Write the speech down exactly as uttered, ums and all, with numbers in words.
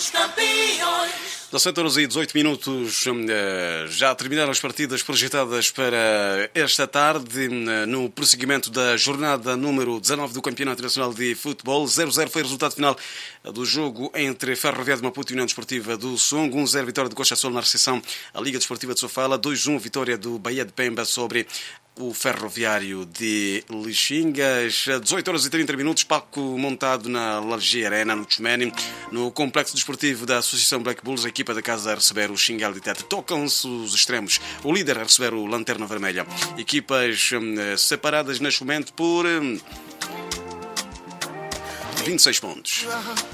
dos Campeões. dezessete horas e dezoito minutos, já terminaram as partidas projetadas para esta tarde, no prosseguimento da jornada número dezanove do Campeonato Nacional de Futebol. zero a zero foi o resultado final do jogo entre Ferroviário de Maputo e União Desportiva do Songo. um a zero vitória do Coxa Sol na recepção à Liga Desportiva de Sofala. dois a um vitória do Bahia de Pemba sobre o Ferroviário de Lixingas. dezoito horas e trinta minutos, palco montado na Largia Arena, no Tchumene, no complexo desportivo da Associação Black Bulls. A equipa da casa a receber o Xingal de Tete. Tocam-se os extremos. O líder a receber o Lanterna Vermelha. Equipas hum, separadas neste momento por hum, vinte e seis pontos.